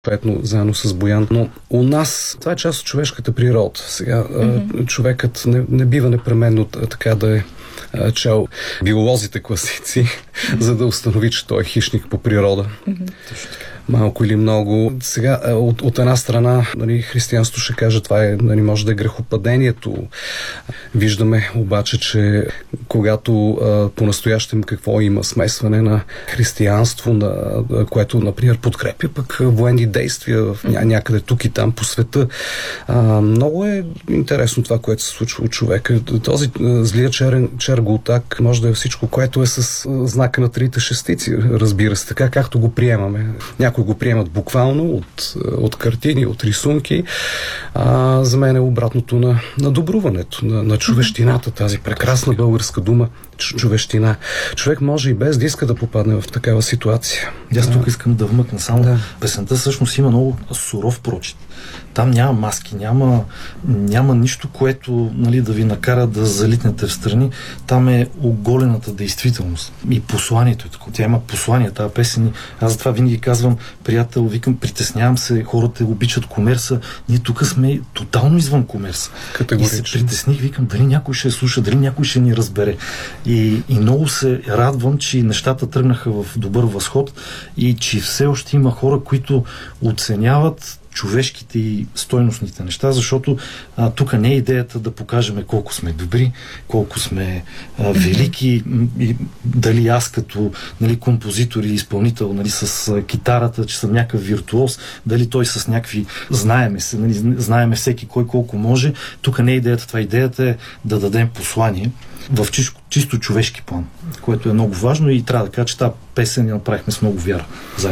съответно заедно с Боян. Но у нас това е част от човешката природа. Сега човекът не бива непременно така да е чел биолозите класици, за да установи, че той е хищник по природа. Малко или много. Сега, от една страна, християнството ще каже, това е, може да е грехопадението. Виждаме обаче, че когато по-настоящем какво има смесване на християнство, което, например, подкрепя пък военни действия в някъде тук и там по света. Много е интересно това, което се случва от човека. Този злия чер Гултак може да е всичко, което е с знака на трите шестици, разбира се, така както го приемаме. Някои го приемат буквално от картини, от рисунки. За мен е обратното на добруването, на човещината, тази прекрасна българска дума човещина. Човек може и без да иска да попадне в такава ситуация. Аз тук искам да вмъкна само. Да. Песента всъщност има много суров прочит. Там няма маски, няма нищо, което да ви накара да залитнете в страни. Там е оголената действителност. И посланието е такова. Тя има послание, тази песен. Аз затова винаги казвам, приятел, викам, притеснявам се, хората обичат комерса. Ние тук сме тотално извън комерса. И се притесних, викам, дали някой ще слуша, дали някой ще ни разбере. И много се радвам, че нещата тръгнаха в добър възход и че все още има хора, които оценяват човешките и стойностните неща, защото тук не е идеята да покажем колко сме добри, колко сме велики и дали аз като композитор и изпълнител с китарата, че съм някакъв виртуоз, дали той с някакви знаеме всеки кой колко може. Тук не е идеята това. Идеята е да дадем послание в чисто човешки план, което е много важно и трябва да кажа, че тази песен я направихме с много вяра.